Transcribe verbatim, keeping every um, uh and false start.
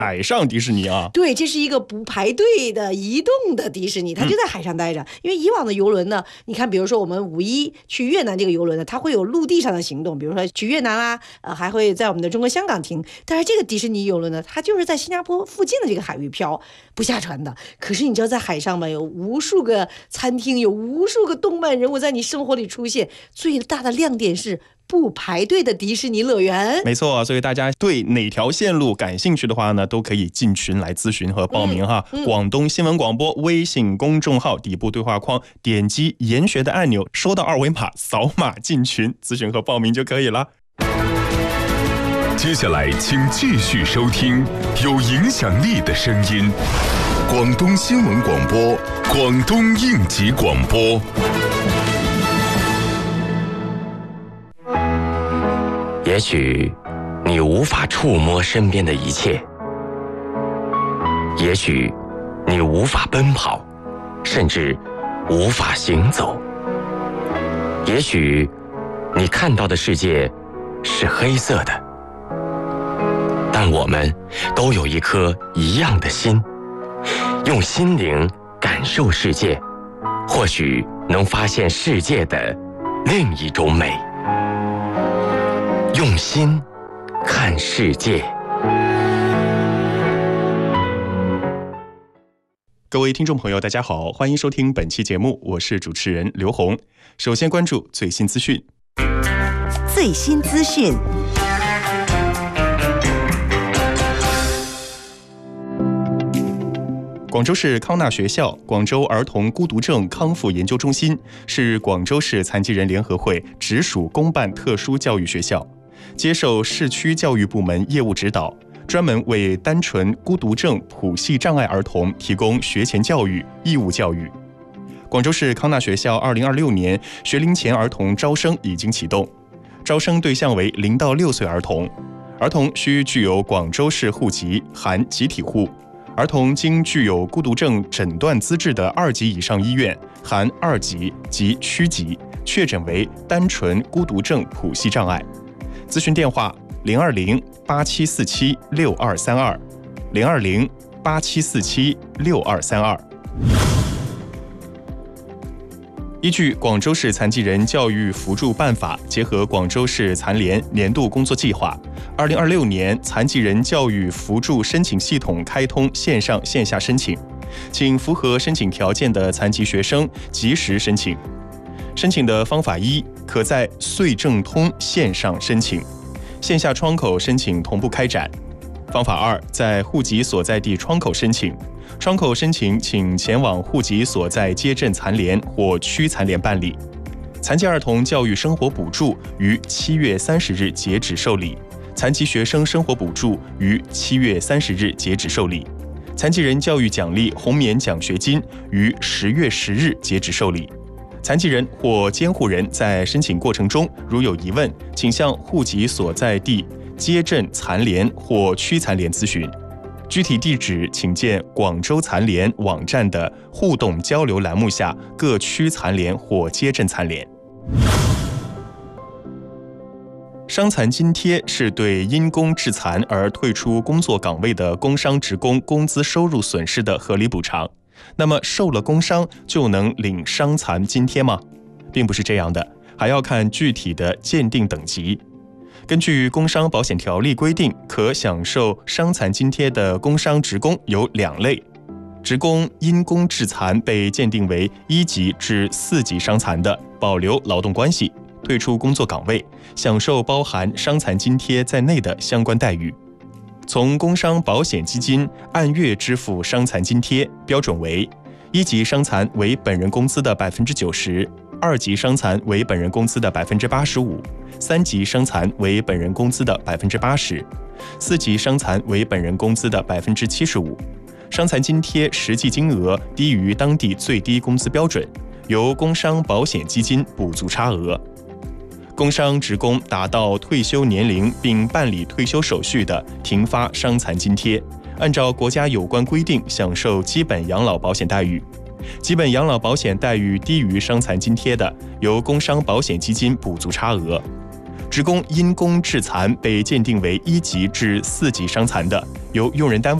海上迪士尼啊。 对，这是一个不排队的移动的迪士尼，它就在海上待着。嗯、因为以往的游轮呢，你看，比如说我们五一去越南这个游轮呢，它会有陆地上的行动，比如说去越南啦，呃，还会在我们的中国香港停。但是这个迪士尼游轮呢，它就是在新加坡附近的这个海域漂，不下船的。可是你知道，在海上嘛，有无数个餐厅，有无数个动漫人物在你生活里出现。最大的亮点是不排队的迪士尼乐园。 没错，所以大家对哪条线路感兴趣的话呢，都可以进群来咨询和报名哈。嗯嗯、广东新闻广播微信公众号底部对话框点击研学的按钮，收到二维码，扫码进群咨询和报名就可以了。 接下来请继续收听有影响力的声音，广东新闻广播，广东应急广播。 也许你无法触摸身边的一切，也许你无法奔跑，甚至无法行走，也许你看到的世界是黑色的，但我们都有一颗一样的心，用心灵感受世界，或许能发现世界的另一种美。用心看世界。 各位听众朋友大家好，欢迎收听本期节目，我是主持人刘红。首先关注最新资讯。 最新资讯。 广州市康纳学校广州儿童孤独症康复研究中心是广州市残疾人联合会直属公办特殊教育学校，接受市区教育部门业务指导，专门为单纯孤独症谱系障碍儿童提供学前教育、义务教育。广州市康纳学校二零二六年学龄前儿童招生已经启动，招生对象为零到六岁儿童，儿童需具有广州市户籍含集体户，儿童经具有孤独症诊断资质的二级以上医院含二级及区级确诊为单纯孤独症谱系障碍。咨询电话零二零八七四七六二三二，零二零八七四七六二三二。依据广州市残疾人教育扶助办法，结合广州市残联年度工作计划，二零二六年残疾人教育扶助申请系统开通线上线下申请，请符合申请条件的残疾学生及时申请。申请的方法一，可在穗政通线上申请，线下窗口申请同步开展。方法二，在户籍所在地窗口申请，窗口申请请前往户籍所在街镇残联或区残联办理。残疾儿童教育生活补助于七月三十日截止受理，残疾学生生活补助于七月三十日截止受理，残疾人教育奖励红棉奖学金于十月十日截止受理。残疾人或监护人在申请过程中如有疑问，请向户籍所在地街镇残联或区残联咨询。具体地址请见广州残联网站的互动交流栏目下各区残联或街镇残联。伤残津贴是对因公致残而退出工作岗位的工伤职工工资收入损失的合理补偿。那么受了工伤就能领伤残津贴吗？并不是这样的，还要看具体的鉴定等级。根据工伤保险条例规定，可享受伤残津贴的工伤职工有两类：职工因公致残被鉴定为一级至四级伤残的，保留劳动关系，退出工作岗位，享受包含伤残津贴在内的相关待遇。从工伤保险基金按月支付伤残津贴，标准为一级伤残为本人工资的百分之九十，二级伤残为本人工资的百分之八十五，三级伤残为本人工资的百分之八十，四级伤残为本人工资的百分之七十五。伤残津贴实际金额低于当地最低工资标准，由工伤保险基金补足差额。工伤职工达到退休年龄并办理退休手续的，停发伤残津贴，按照国家有关规定享受基本养老保险待遇。基本养老保险待遇低于伤残津贴的，由工伤保险基金补足差额。 职工因公致残被鉴定为一级至四级伤残的，由用人单位